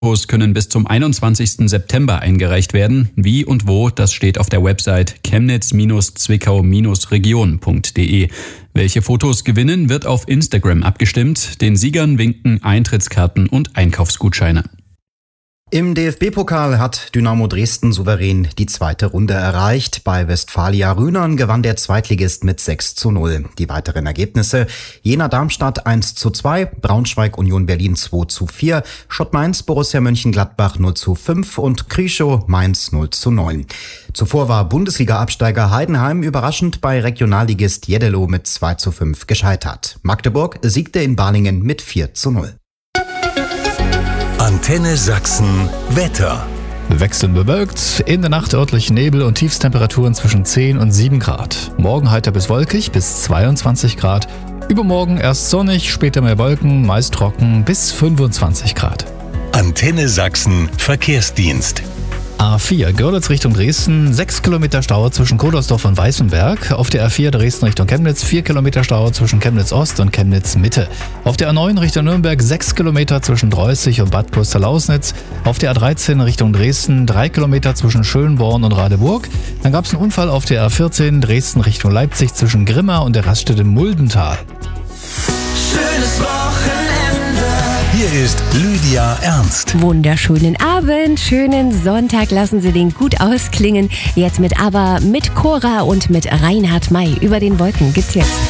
Fotos können bis zum 21. September eingereicht werden. Wie und wo, das steht auf der Website chemnitz-zwickau-region.de. Welche Fotos gewinnen, wird auf Instagram abgestimmt. Den Siegern winken Eintrittskarten und Einkaufsgutscheine. Im DFB-Pokal hat Dynamo Dresden souverän die zweite Runde erreicht. Bei Westfalia Rhönern gewann der Zweitligist mit 6:0. Die weiteren Ergebnisse: Jena Darmstadt 1:2, Braunschweig Union Berlin 2:4, Schott Mainz Borussia Mönchengladbach 0:5 und Krischow Mainz 0:9. Zuvor war Bundesliga-Absteiger Heidenheim überraschend bei Regionalligist Jeddelo mit 2:5 gescheitert. Magdeburg siegte in Balingen mit 4:0. Antenne Sachsen Wetter. Wechselnd bewölkt, in der Nacht örtlich Nebel und Tiefstemperaturen zwischen 10 und 7 Grad. Morgen heiter bis wolkig bis 22 Grad. Übermorgen erst sonnig, später mehr Wolken, meist trocken bis 25 Grad. Antenne Sachsen Verkehrsdienst. A4 Görlitz Richtung Dresden, 6 Kilometer Stau zwischen Kodersdorf und Weißenberg. Auf der A4 Dresden Richtung Chemnitz, 4 Kilometer Stau zwischen Chemnitz Ost und Chemnitz Mitte. Auf der A9 Richtung Nürnberg, 6 Kilometer zwischen Dreußig und Bad Klosterlausnitz. Auf der A13 Richtung Dresden, 3 Kilometer zwischen Schönborn und Radeburg. Dann gab es einen Unfall auf der A14 Dresden Richtung Leipzig zwischen Grimma und der Raststätte Muldental. Schönes Wochenende. Hier ist Lydia Ernst. Wunderschönen Abend, schönen Sonntag, lassen Sie den gut ausklingen. Jetzt mit Cora und mit Reinhard May. Über den Wolken gibt's jetzt.